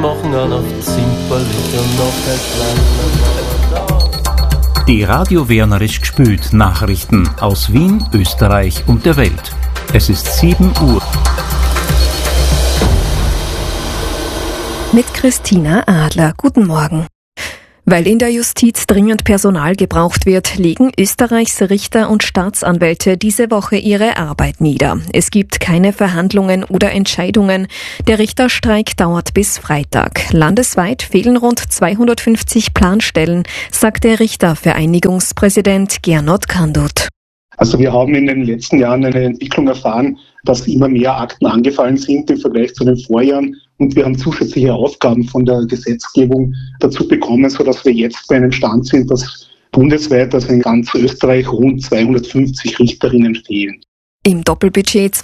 machen auch noch zimperlich und noch ein Die Radio Wernerisch gespült Nachrichten aus Wien, Österreich und der Welt. Es ist 7 Uhr. Mit Christina Adler. Guten Morgen. Weil in der Justiz dringend Personal gebraucht wird, legen Österreichs Richter und Staatsanwälte diese Woche ihre Arbeit nieder. Es gibt keine Verhandlungen oder Entscheidungen. Der Richterstreik dauert bis Freitag. Landesweit fehlen rund 250 Planstellen, sagt der Richtervereinigungspräsident Gernot Kandut. Also wir haben in den letzten Jahren eine Entwicklung erfahren, dass immer mehr Akten angefallen sind im Vergleich zu den Vorjahren. Und wir haben zusätzliche Aufgaben von der Gesetzgebung dazu bekommen, sodass wir jetzt bei einem Stand sind, dass bundesweit, also in ganz Österreich, rund 250 Richterinnen fehlen. Im Doppelbudget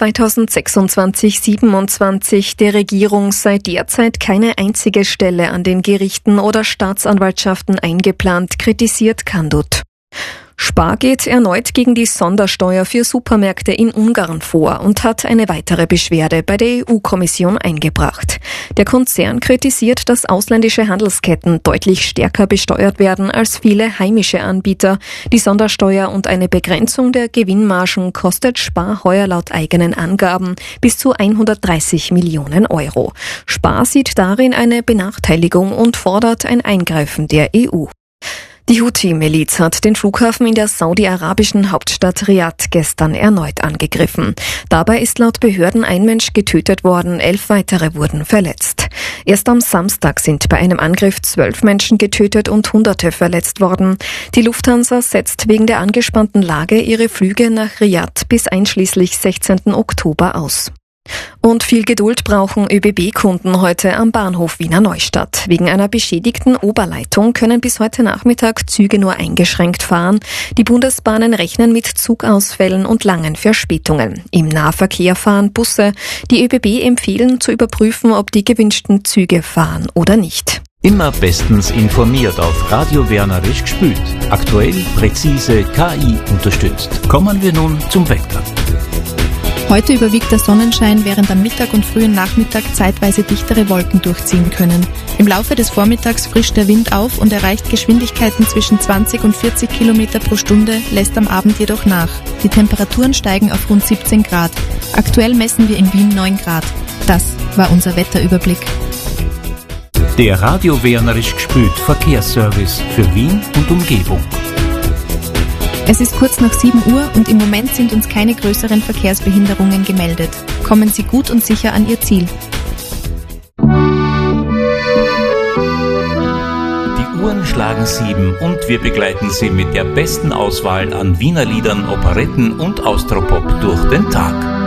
2026/27 der Regierung sei derzeit keine einzige Stelle an den Gerichten oder Staatsanwaltschaften eingeplant, kritisiert Kandut. Spar geht erneut gegen die Sondersteuer für Supermärkte in Ungarn vor und hat eine weitere Beschwerde bei der EU-Kommission eingebracht. Der Konzern kritisiert, dass ausländische Handelsketten deutlich stärker besteuert werden als viele heimische Anbieter. Die Sondersteuer und eine Begrenzung der Gewinnmargen kostet Spar heuer laut eigenen Angaben bis zu 130 Millionen Euro. Spar sieht darin eine Benachteiligung und fordert ein Eingreifen der EU. Die Houthi-Miliz hat den Flughafen in der saudi-arabischen Hauptstadt Riad gestern erneut angegriffen. Dabei ist laut Behörden ein Mensch getötet worden, 11 weitere wurden verletzt. Erst am Samstag sind bei einem Angriff 12 Menschen getötet und Hunderte verletzt worden. Die Lufthansa setzt wegen der angespannten Lage ihre Flüge nach Riad bis einschließlich 16. Oktober aus. Und viel Geduld brauchen ÖBB-Kunden heute am Bahnhof Wiener Neustadt. Wegen einer beschädigten Oberleitung können bis heute Nachmittag Züge nur eingeschränkt fahren. Die Bundesbahnen rechnen mit Zugausfällen und langen Verspätungen. Im Nahverkehr fahren Busse. Die ÖBB empfehlen zu überprüfen, ob die gewünschten Züge fahren oder nicht. Immer bestens informiert auf Radio Wernerisch gespült. Aktuell, präzise, KI unterstützt. Kommen wir nun zum Wetter. Heute überwiegt der Sonnenschein, während am Mittag und frühen Nachmittag zeitweise dichtere Wolken durchziehen können. Im Laufe des Vormittags frischt der Wind auf und erreicht Geschwindigkeiten zwischen 20 und 40 Kilometer pro Stunde, lässt am Abend jedoch nach. Die Temperaturen steigen auf rund 17 Grad. Aktuell messen wir in Wien 9 Grad. Das war unser Wetterüberblick. Der Radio Wernerisch gespült Verkehrsservice für Wien und Umgebung. Es ist kurz nach 7 Uhr und im Moment sind uns keine größeren Verkehrsbehinderungen gemeldet. Kommen Sie gut und sicher an Ihr Ziel. Die Uhren schlagen 7 und wir begleiten Sie mit der besten Auswahl an Wiener Liedern, Operetten und Austropop durch den Tag.